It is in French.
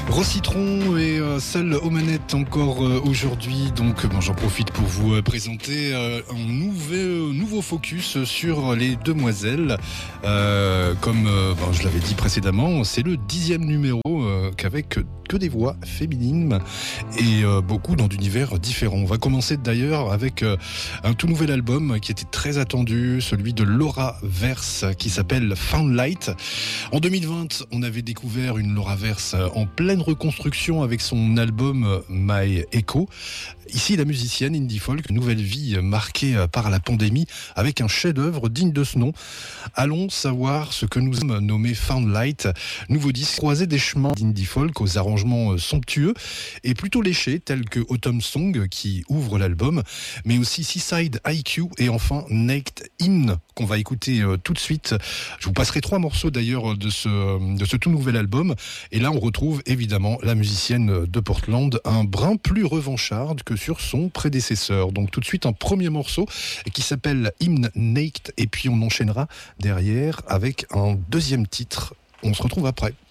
Citron est seul aux manettes encore aujourd'hui, donc j'en profite pour vous présenter un nouveau focus sur les demoiselles. Comme je l'avais dit précédemment, c'est le 10e numéro qu'avec que des voix féminines et beaucoup dans d'univers différents. On va commencer d'ailleurs avec un tout nouvel album qui était très attendu, celui de Laura Verse qui s'appelle Found Light. En 2020, on avait découvert une Laura Verse en pleine reconstruction avec son album My Echo. Ici, la musicienne indie folk, nouvelle vie marquée par la pandémie avec un chef-d'œuvre digne de ce nom. Allons savoir ce que nous avons nommé Found Light, nouveau disque croisé des chemins d'indie folk aux arrangements somptueux et plutôt léchés tels que Autumn Song qui ouvre l'album, mais aussi Seaside IQ et enfin Naked Hymn qu'on va écouter tout de suite. Je vous passerai 3 morceaux d'ailleurs de ce tout nouvel album et là on retrouve évidemment la musicienne de Portland, un brin plus revancharde que sur son prédécesseur. Donc tout de suite un premier morceau qui s'appelle Hymn Naked et puis on enchaînera derrière avec un deuxième titre. On se retrouve après.